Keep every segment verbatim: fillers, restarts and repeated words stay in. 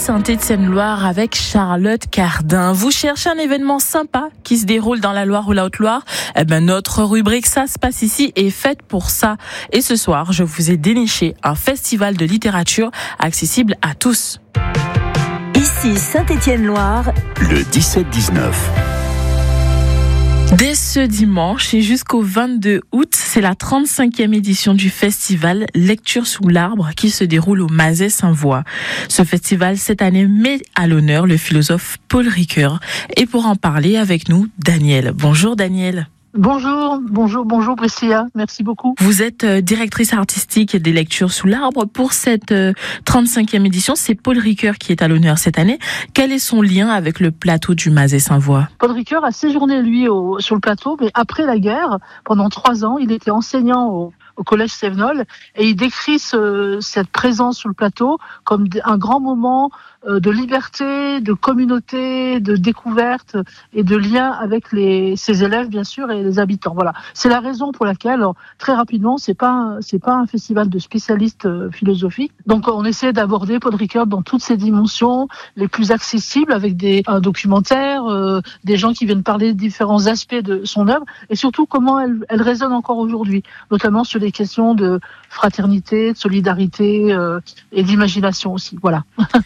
Saint-Étienne-Loire avec Charlotte Cardin. Vous cherchez un événement sympa qui se déroule dans la Loire ou la Haute-Loire? Eh ben, notre rubrique Ça se passe ici est faite pour ça. Et ce soir, je vous ai déniché un festival de littérature accessible à tous. Ici Saint-Étienne-Loire, le dix-sept dix-neuf. Dès ce dimanche et jusqu'au vingt-deux août, c'est la trente-cinquième édition du festival Lecture sous l'arbre qui se déroule au Mazet-Saint-Voix. Ce festival, cette année, met à l'honneur le philosophe Paul Ricoeur. Et pour en parler avec nous, Danielle. Bonjour Danielle. Bonjour, bonjour, bonjour Priscilla, merci beaucoup. Vous êtes directrice artistique des Lectures sous l'arbre. Pour cette trente-cinquième édition, c'est Paul Ricoeur qui est à l'honneur cette année. Quel est son lien avec le plateau du Mazet-Saint-Voix? Paul Ricoeur a séjourné, lui, au, sur le plateau, mais après la guerre, pendant trois ans, il était enseignant au, au collège Sévenol, et il décrit ce, cette présence sur le plateau comme un grand moment de liberté, de communauté, de découverte et de lien avec les, ses élèves, bien sûr, et les habitants. Voilà. C'est la raison pour laquelle, alors, très rapidement, c'est pas, un, c'est pas un festival de spécialistes euh, philosophiques. Donc, on essaie d'aborder Paul Ricoeur dans toutes ses dimensions les plus accessibles, avec des, un documentaire, euh, des gens qui viennent parler de différents aspects de son œuvre, et surtout comment elle, elle résonne encore aujourd'hui, notamment sur les questions de fraternité, de solidarité euh, et d'imagination aussi. Voilà.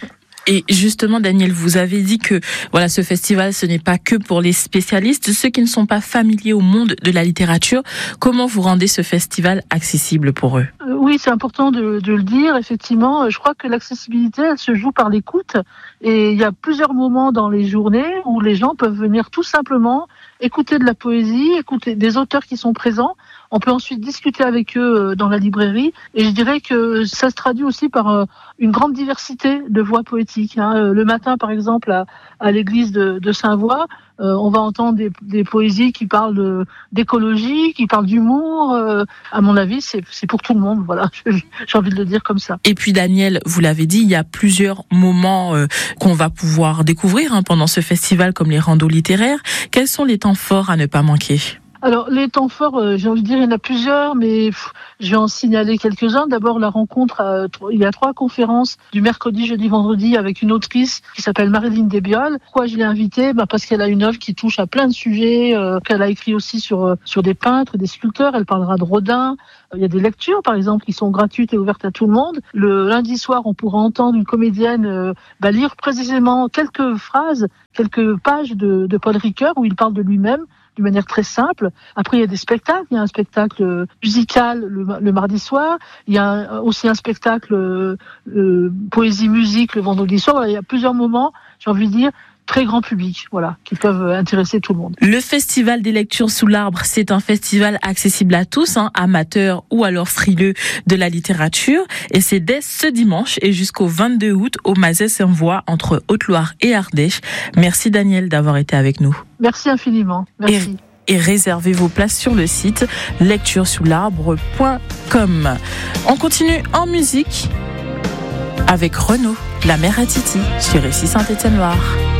Et justement, Daniel, vous avez dit que voilà, ce festival, ce n'est pas que pour les spécialistes, ceux qui ne sont pas familiers au monde de la littérature. Comment vous rendez ce festival accessible pour eux? Oui, c'est important de, de le dire. Effectivement, je crois que l'accessibilité, elle se joue par l'écoute. Et il y a plusieurs moments dans les journées où les gens peuvent venir tout simplement écouter de la poésie, écouter des auteurs qui sont présents. On peut ensuite discuter avec eux dans la librairie. Et je dirais que ça se traduit aussi par une grande diversité de voix poétiques. Le matin, par exemple, à, à l'église de, de Saint-Voix, euh, on va entendre des, des poésies qui parlent de, d'écologie, qui parlent d'humour. Euh, à mon avis, c'est, c'est pour tout le monde. Voilà, j'ai envie de le dire comme ça. Et puis, Daniel, vous l'avez dit, il y a plusieurs moments euh, qu'on va pouvoir découvrir hein, pendant ce festival, comme les randos littéraires. Quels sont les temps forts à ne pas manquer? Alors, les temps forts, euh, j'ai envie de dire, il y en a plusieurs, mais pff, je vais en signaler quelques-uns. D'abord, la rencontre, euh, il y a trois conférences du mercredi, jeudi, vendredi avec une autrice qui s'appelle Marilyn Desbioles. Pourquoi je l'ai invitée? Bah, parce qu'elle a une œuvre qui touche à plein de sujets, euh, qu'elle a écrit aussi sur, euh, sur des peintres, des sculpteurs. Elle parlera de Rodin. Il y a des lectures, par exemple, qui sont gratuites et ouvertes à tout le monde. Le lundi soir, on pourra entendre une comédienne euh, bah, lire précisément quelques phrases, quelques pages de, de Paul Ricoeur où il parle de lui-même d'une manière très simple. Après, il y a des spectacles. Il y a un spectacle musical le, le mardi soir. Il y a un, aussi un spectacle euh, euh, poésie-musique le vendredi soir. Voilà, il y a plusieurs moments, j'ai envie de dire, très grand public, voilà, qui peuvent intéresser tout le monde. Le Festival des Lectures sous l'arbre, c'est un festival accessible à tous, hein, amateurs ou alors frileux de la littérature. Et c'est dès ce dimanche et jusqu'au vingt-deux août au Mazet-Saint-Voix, entre Haute-Loire et Ardèche. Merci Daniel d'avoir été avec nous. Merci infiniment. Merci. Et, et réservez vos places sur le site lecture sous l'arbre point com. On continue en musique avec Renaud, La Mère à Titi, sur Ici Saint-Étienne-Loire.